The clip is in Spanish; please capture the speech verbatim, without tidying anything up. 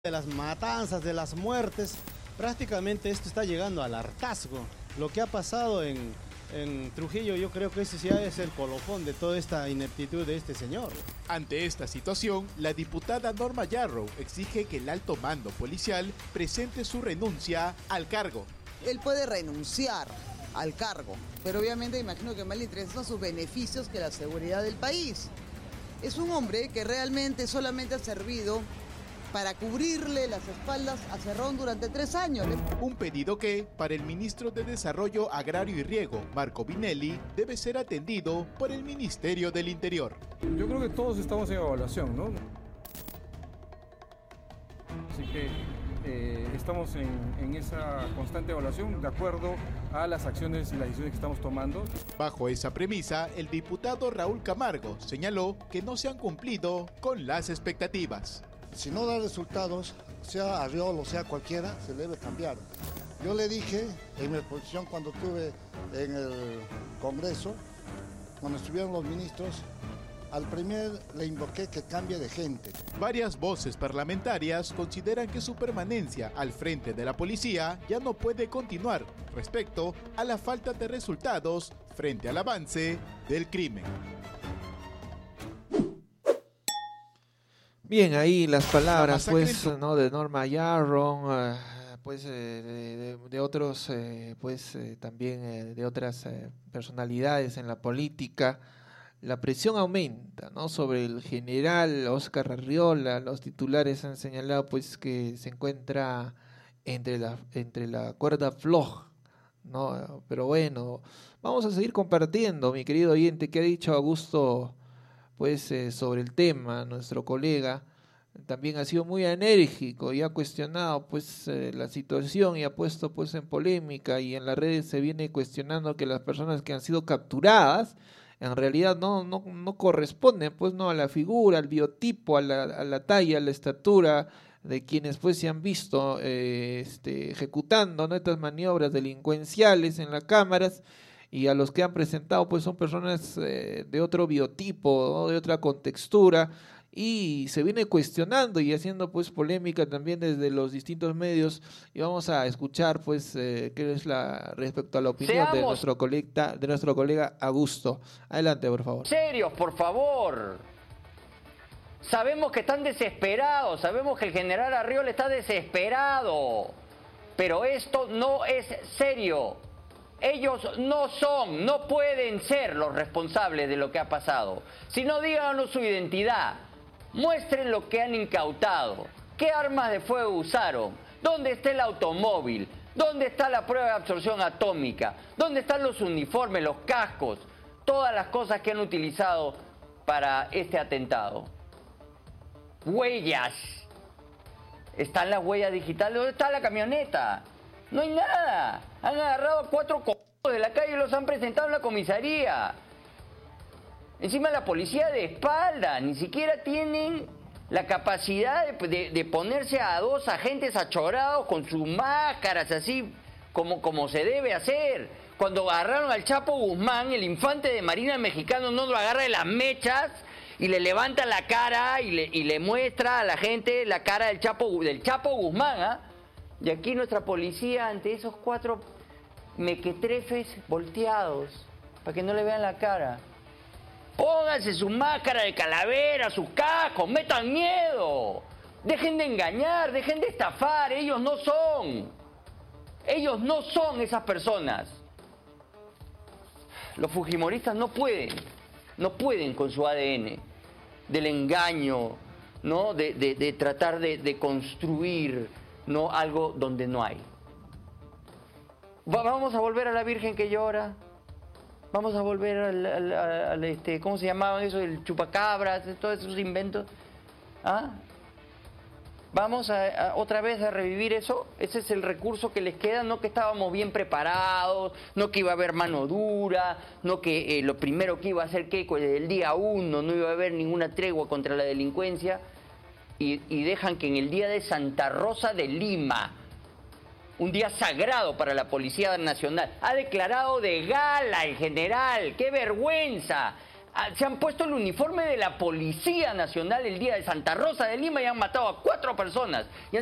de las matanzas, de las muertes, prácticamente esto está llegando al hartazgo. Lo que ha pasado en, en Trujillo, yo creo que ese ya es el colofón de toda esta ineptitud de este señor. Ante esta situación, la diputada Norma Yarrow exige que el alto mando policial presente su renuncia al cargo. Él puede renunciar al cargo, pero obviamente imagino que más le interesan sus beneficios que la seguridad del país. Es un hombre que realmente solamente ha servido para cubrirle las espaldas a Cerrón durante tres años. Un pedido que, para el ministro de Desarrollo Agrario y Riego, Marco Vinelli, debe ser atendido por el Ministerio del Interior. Yo creo que todos estamos en evaluación, ¿no? Así que eh, estamos en, en esa constante evaluación de acuerdo a las acciones y las decisiones que estamos tomando. Bajo esa premisa, el diputado Raúl Camargo señaló que no se han cumplido con las expectativas. Si no da resultados, sea Arriol o sea cualquiera, se debe cambiar. Yo le dije en mi exposición cuando estuve en el Congreso, cuando estuvieron los ministros, al primer le invoqué que cambie de gente. Varias voces parlamentarias consideran que su permanencia al frente de la policía ya no puede continuar respecto a la falta de resultados frente al avance del crimen. Bien, ahí las palabras pues no de Norma Yarrow, uh, pues eh, de, de, de otros eh, pues eh, también eh, de otras eh, personalidades en la política. La presión aumenta, ¿no?, sobre el general Óscar Arriola. Los titulares han señalado pues que se encuentra entre la entre la cuerda floja, ¿no? Pero bueno, vamos a seguir compartiendo, mi querido oyente, que ha dicho Augusto pues eh, sobre el tema. Nuestro colega también ha sido muy enérgico y ha cuestionado pues eh, la situación y ha puesto pues en polémica, y en las redes se viene cuestionando que las personas que han sido capturadas en realidad no no no corresponden pues no a la figura, al biotipo, a la, a la talla, a la estatura de quienes pues se han visto eh, este, ejecutando, ¿no?, estas maniobras delincuenciales en las cámaras. Y a los que han presentado pues son personas eh, de otro biotipo, ¿no?, de otra contextura, y se viene cuestionando y haciendo pues polémica también desde los distintos medios. Y vamos a escuchar pues eh, qué es la respecto a la opinión Seamos de nuestro colega de nuestro colega Augusto. Adelante, por favor. Serios, por favor. Sabemos que están desesperados, sabemos que el general Arriola está desesperado, pero esto no es serio. Ellos no son, no pueden ser los responsables de lo que ha pasado. Si no, díganos su identidad, muestren lo que han incautado, qué armas de fuego usaron, dónde está el automóvil, dónde está la prueba de absorción atómica, dónde están los uniformes, los cascos, todas las cosas que han utilizado para este atentado. Huellas. ¿Están las huellas digitales? ¿Dónde está la camioneta? No hay nada. Han agarrado a cuatro c***os de la calle y los han presentado en la comisaría. Encima la policía de espalda. Ni siquiera tienen la capacidad de, de, de ponerse a dos agentes achorados con sus máscaras, así como, como se debe hacer. Cuando agarraron al Chapo Guzmán, el infante de Marina mexicano no lo agarra de las mechas y le levanta la cara y le, y le muestra a la gente la cara del Chapo, del Chapo Guzmán, ¿ah? ¿eh? Y aquí nuestra policía, ante esos cuatro mequetrefes volteados, para que no le vean la cara. Pónganse su máscara de calavera, sus cascos, metan miedo. Dejen de engañar, dejen de estafar, ellos no son. Ellos no son esas personas. Los fujimoristas no pueden, no pueden con su A D N del engaño, ¿no? De, de, de tratar de, de construir, no algo donde no hay. Va, vamos a volver a la Virgen que llora. Vamos a volver al, al, al, al este, ¿cómo se llamaban eso? El chupacabras, todos esos inventos. ¿Ah? Vamos a, a, otra vez a revivir eso. Ese es el recurso que les queda. No que estábamos bien preparados, no que iba a haber mano dura, no que eh, lo primero que iba a hacer que desde el día uno no iba a haber ninguna tregua contra la delincuencia. Y, y dejan que en el día de Santa Rosa de Lima, un día sagrado para la Policía Nacional, ha declarado de gala el general. ¡Qué vergüenza! Se han puesto el uniforme de la Policía Nacional el día de Santa Rosa de Lima y han matado a cuatro personas. Y